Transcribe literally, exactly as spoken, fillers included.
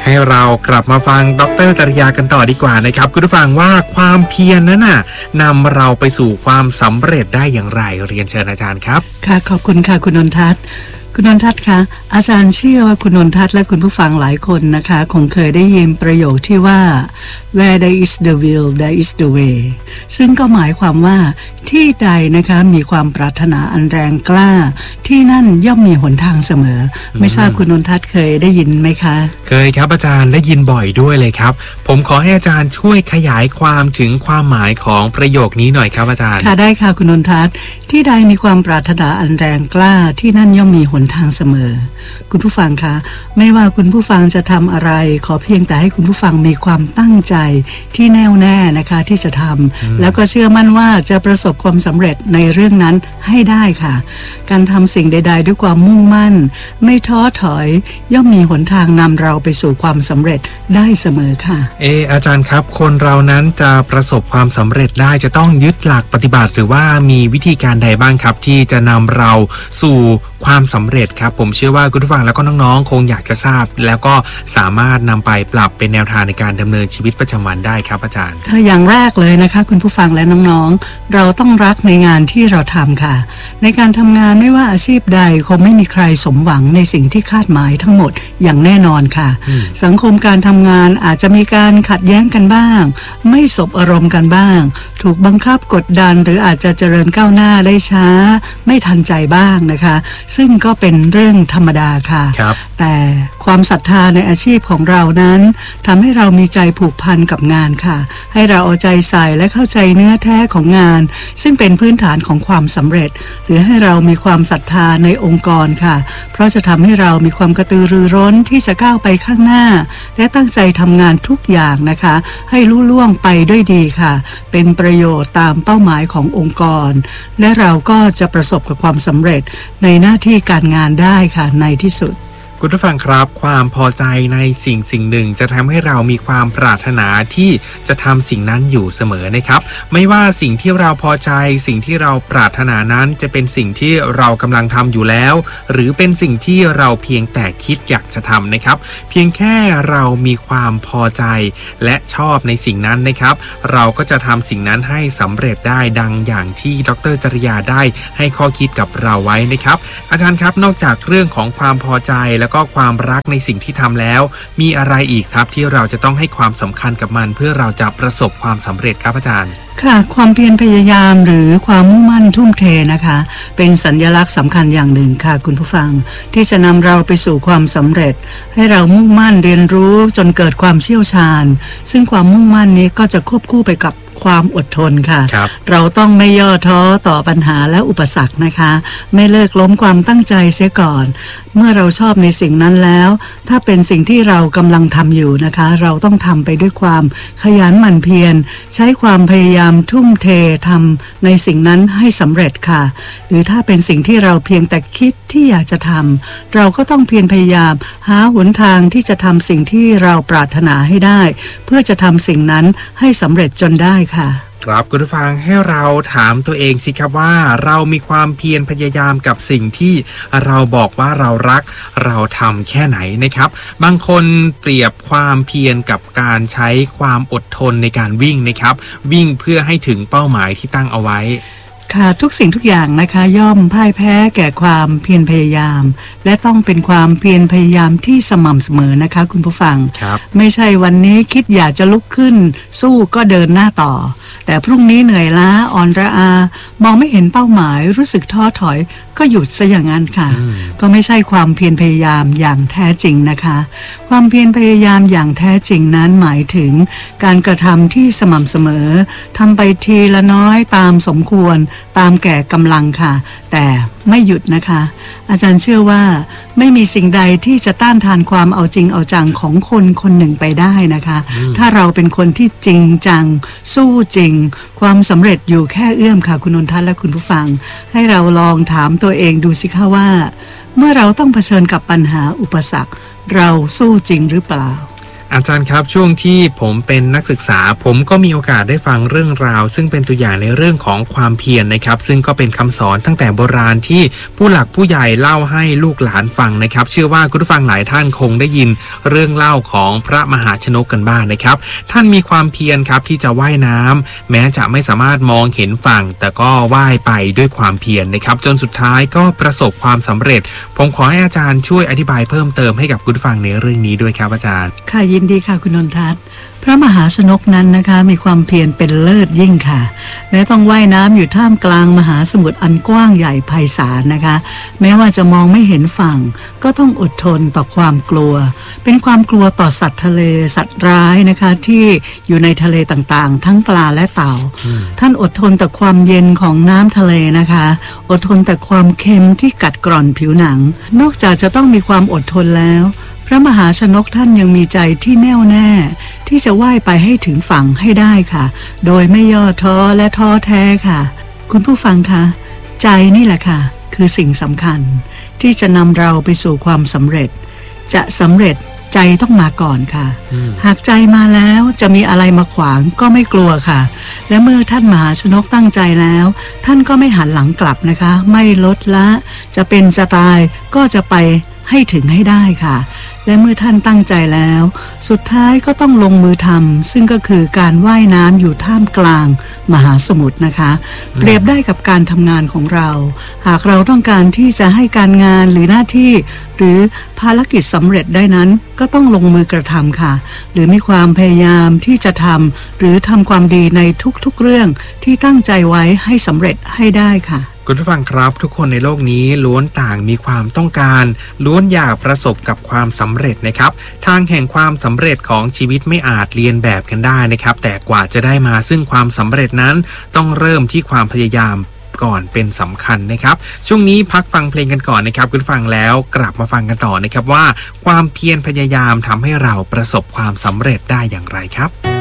ให้เรากลับมาฟังดร.จริยากันต่อดีกว่านะครับคุณผู้ฟังว่าความเพียรนั้นน่ะนำเราไปสู่ความสำเร็จได้อย่างไรเรียนเชิญอาจารย์ครับค่ะขอบคุณค่ะคุณนนทัศน์คุณนนทัศน์คะอาจารย์เชื่อว่าคุณนนทัศน์และคุณผู้ฟังหลายคนนะคะคงเคยได้ยินประโยคที่ว่า where there is the will there is the way ซึ่งก็หมายความว่าที่ใดนะคะมีความปรารถนาอันแรงกล้าที่นั่นย่อมมีหนทางเสมอไม่ทราบคุณนนทัศน์เคยได้ยินไหมคะเคยครับอาจารย์ได้ยินบ่อยด้วยเลยครับผมขอให้อาจารย์ช่วยขยายความถึงความหมายของประโยคนี้หน่อยครับอาจารย์ค่ะได้ค่ะคุณนนทัศน์ที่ใดมีความปรารถนาอันแรงกล้าที่นั่นย่อมมีหนทางเสมอคุณผู้ฟังคะไม่ว่าคุณผู้ฟังจะทำอะไรขอเพียงแต่ให้คุณผู้ฟังมีความตั้งใจที่แน่วแน่นะคะที่จะทำแล้วก็เชื่อมั่นว่าจะประสบความสำเร็จในเรื่องนั้นให้ได้ค่ะการทำสิ่งใดๆด้วยความมุ่งมั่นไม่ท้อถอยย่อมมีหนทางนำเราไปสู่ความสำเร็จได้เสมอค่ะเอออาจารย์ครับคนเรานั้นจะประสบความสำเร็จได้จะต้องยึดหลักปฏิบัติหรือว่ามีวิธีการใดบ้างครับที่จะนำเราสู่ความสำเร็จครับผมเชื่อว่าคุณผู้ฟังแล้วก็น้องๆคงอยากจะทราบแล้วก็สามารถนำไปปรับเป็นแนวทางในการดำเนินชีวิตประจำวันได้ครับอาจารย์ค่ะอย่างแรกเลยนะคะคุณผู้ฟังและน้องๆเราต้องรักในงานที่เราทำค่ะในการทำงานไม่ว่าอาชีพใดคงไม่มีใครสมหวังในสิ่งที่คาดหมายทั้งหมดอย่างแน่นอนค่ะสังคมการทำงานอาจจะมีการขัดแย้งกันบ้างไม่สบอารมณ์กันบ้างถูกบังคับกดดันหรืออาจจะเจริญก้าวหน้าได้ช้าไม่ทันใจบ้างนะคะซึ่งก็เป็นเรื่องธรรมดาค่ะแต่ความศรัทธาในอาชีพของเรานั้นทำให้เรามีใจผูกพันกับงานค่ะให้เราเอาใจใส่และเข้าใจเนื้อแท้ของงานซึ่งเป็นพื้นฐานของความสำเร็จหรือให้เรามีความศรัทธาในองค์กรค่ะเพราะจะทำให้เรามีความกระตือรือร้นที่จะก้าวไปข้างหน้าและตั้งใจทำงานทุกอย่างนะคะให้ลุล่วงไปด้วยดีค่ะเป็นประโยชน์ตามเป้าหมายขององค์กรและเราก็จะประสบกับความสำเร็จในหน้าที่การงานได้ค่ะในที่สุดคุณผู้ฟังครับความพอใจในสิ่งสิ่งหนึ่งจะทำให้เรามีความปรารถนาที่จะทำสิ่งนั้นอยู่เสมอนะครับไม่ว่าสิ่งที่เราพอใจสิ่งที่เราปรารถนานั้นจะเป็นสิ่งที่เรากำลังทำอยู่แล้วหรือเป็นสิ่งที่เราเพียงแต่คิดอยากจะทำนะครับเพียงแค่เรามีความพอใจและชอบในสิ่งนั้นนะครับเราก็จะทำสิ่งนั้นให้สำเร็จได้ดังอย่างที่ดร.จริยาได้ให้ข้อคิดกับเราไว้นะครับอาจารย์ครับนอกจากเรื่องของความพอใจแล้วก็ความรักในสิ่งที่ทำแล้วมีอะไรอีกครับที่เราจะต้องให้ความสำคัญกับมันเพื่อเราจะประสบความสำเร็จครับอาจารย์ค่ะความเพียรพยายามหรือความมุ่งมั่นทุ่มเทนะคะเป็นสัญลักษณ์สำคัญอย่างหนึ่งค่ะคุณผู้ฟังที่จะนำเราไปสู่ความสำเร็จให้เรามุ่งมั่นเรียนรู้จนเกิดความเชี่ยวชาญซึ่งความมุ่งมั่นนี้ก็จะควบคู่ไปกับความอดทนค่ะเราต้องไม่ย่อท้อต่อปัญหาและอุปสรรคนะคะไม่เลิกล้มความตั้งใจเสียก่อนเมื่อเราชอบในสิ่งนั้นแล้วถ้าเป็นสิ่งที่เรากำลังทำอยู่นะคะเราต้องทำไปด้วยความขยันหมั่นเพียรใช้ความพยายามทุ่มเททำในสิ่งนั้นให้สำเร็จค่ะหรือถ้าเป็นสิ่งที่เราเพียงแต่คิดที่อยากจะทำเราก็ต้องเพียรพยายามหาหนทางที่จะทำสิ่งที่เราปรารถนาให้ได้เพื่อจะทำสิ่งนั้นให้สำเร็จจนได้ค่ะครับคุณผู้ฟังให้เราถามตัวเองสิครับว่าเรามีความเพียรพยายามกับสิ่งที่เราบอกว่าเรารักเราทำแค่ไหนนะครับบางคนเปรียบความเพียรกับการใช้ความอดทนในการวิ่งนะครับวิ่งเพื่อให้ถึงเป้าหมายที่ตั้งเอาไว้ค่ะทุกสิ่งทุกอย่างนะคะย่อมพ่ายแพ้แก่ความเพียรพยายามและต้องเป็นความเพียรพยายามที่สม่ำเสมอนะคะคุณผู้ฟังไม่ใช่วันนี้คิดอยากจะลุกขึ้นสู้ก็เดินหน้าต่อแต่พรุ่งนี้เหนื่อยล้าอ่อนระอามองไม่เห็นเป้าหมายรู้สึกท้อถอยก็หยุดซะอย่างนั้นค่ะก็ไม่ใช่ความเพียรพยายามอย่างแท้จริงนะคะความเพียรพยายามอย่างแท้จริงนั้นหมายถึงการกระทำที่สม่ำเสมอทำไปทีละน้อยตามสมควรตามแก่กำลังค่ะแต่ไม่หยุดนะคะอาจารย์เชื่อว่าไม่มีสิ่งใดที่จะต้านทานความเอาจริงเอาจังของคนคนหนึ่งไปได้นะคะถ้าเราเป็นคนที่จริงจังสู้จริงความสำเร็จอยู่แค่เอื้อมค่ะคุณนนทัศน์และคุณผู้ฟังให้เราลองถามตัวเองดูสิคะว่าเมื่อเราต้องเผชิญกับปัญหาอุปสรรคเราสู้จริงหรือเปล่าอาจารย์ครับช่วงที่ผมเป็นนักศึกษาผมก็มีโอกาสได้ฟังเรื่องราวซึ่งเป็นตัวอย่างในเรื่องของความเพียรนะครับซึ่งก็เป็นคำสอนตั้งแต่โบราณที่ผู้หลักผู้ใหญ่เล่าให้ลูกหลานฟังนะครับเชื่อว่าคุณผู้ฟังหลายท่านคงได้ยินเรื่องเล่าของพระมหาชนกกันบ้างนะครับท่านมีความเพียรครับที่จะว่ายน้ำแม้จะไม่สามารถมองเห็นฝั่งแต่ก็ว่ายไปด้วยความเพียรนะครับจนสุดท้ายก็ประสบความสำเร็จผมขอให้อาจารย์ช่วยอธิบายเพิ่มเติมให้กับคุณผู้ฟังในเรื่องนี้ด้วยครับอาจารย์ค่ะยินดีค่ะคุณนนทัศน์พระมหาชนกนั้นนะคะมีความเพียรเป็นเลิศยิ่งค่ะแม้ต้องว่ายน้ำอยู่ท่ามกลางมหาสมุทรอันกว้างใหญ่ไพศาลนะคะแม้ว่าจะมองไม่เห็นฝั่งก็ต้องอดทนต่อความกลัวเป็นความกลัวต่อสัตว์ทะเลสัตว์ร้ายนะคะที่อยู่ในทะเลต่างๆทั้งปลาและเต่าท่านอดทนต่อความเย็นของน้ำทะเลนะคะอดทนแต่ความเค็มที่กัดกร่อนผิวหนังนอกจากจะต้องมีความอดทนแล้วพระมหาชนกท่านยังมีใจที่แน่วแน่ที่จะว่ายไปให้ถึงฝั่งให้ได้ค่ะโดยไม่ย่อท้อและท้อแท้ค่ะคุณผู้ฟังคะใจนี่แหละค่ะคือสิ่งสำคัญที่จะนำเราไปสู่ความสำเร็จจะสำเร็จใจต้องมาก่อนค่ะหากใจมาแล้วจะมีอะไรมาขวางก็ไม่กลัวค่ะและเมื่อท่านมหาชนกตั้งใจแล้วท่านก็ไม่หันหลังกลับนะคะไม่ลดละจะเป็นจะตายก็จะไปให้ถึงให้ได้ค่ะและเมื่อท่านตั้งใจแล้วสุดท้ายก็ต้องลงมือทำซึ่งก็คือการว่ายน้ำอยู่ท่ามกลางมหาสมุทรนะคะเปรียบได้กับการทำงานของเราหากเราต้องการที่จะให้การงานหรือหน้าที่หรือภารกิจสำเร็จได้นั้นก็ต้องลงมือกระทำค่ะหรือมีความพยายามที่จะทำหรือทำความดีในทุกๆเรื่องที่ตั้งใจไว้ให้สำเร็จให้ได้ค่ะคุณผู้ฟังครับทุกคนในโลกนี้ล้วนต่างมีความต้องการล้วนอยากประสบกับความสำเร็จนะครับทางแห่งความสำเร็จของชีวิตไม่อาจเรียนแบบกันได้นะครับแต่กว่าจะได้มาซึ่งความสำเร็จนั้นต้องเริ่มที่ความพยายามก่อนเป็นสำคัญนะครับช่วงนี้พักฟังเพลงกันก่อนนะครับคุณผู้ฟังแล้วกลับมาฟังกันต่อนะครับว่าความเพียรพยายามทำให้เราประสบความสำเร็จได้อย่างไรครับ